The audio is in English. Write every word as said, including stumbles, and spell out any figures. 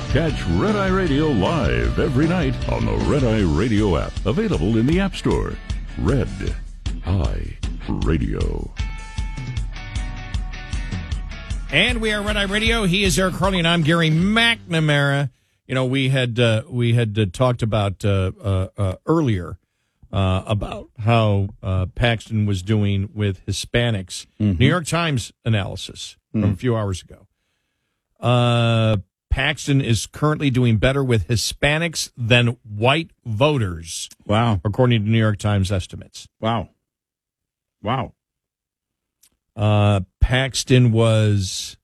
Catch Red Eye Radio live every night on the Red Eye Radio app, available in the App Store. Red Eye Radio. And we are Red Eye Radio. He is Eric Harley, and I'm Gary McNamara. You know, we had uh, we had uh, talked about uh, uh, uh, earlier uh, about how uh, Paxton was doing with Hispanics. Mm-hmm. New York Times analysis mm. from a few hours ago. Uh, Paxton is currently doing better with Hispanics than white voters. Wow. According to New York Times estimates. Wow. Wow. Uh, Paxton was